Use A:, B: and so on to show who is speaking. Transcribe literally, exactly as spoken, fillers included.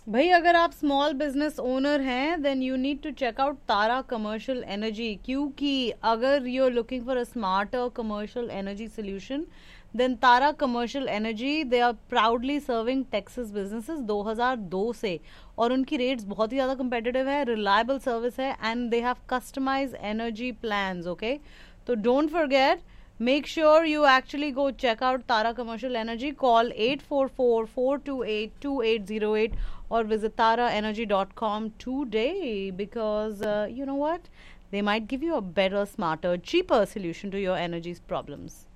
A: भाई अगर आप स्मॉल बिजनेस ओनर हैं then you need to check out Tara commercial energy, क्योंकि अगर you are looking for a smarter commercial energy solution then Tara commercial energy, they are proudly serving Texas businesses दो हज़ार दो से, और उनकी rates बहुत ही ज़्यादा competitive है, रिलायबल सर्विस है, and they have customise energy plans. Okay, तो don't forget, make sure you actually go check out Tara Commercial Energy. Call eight four four, four two eight, two eight zero eight or visit tara energy dot com today, because uh, you know what, they might give you a better, smarter, cheaper solution to your energy problems.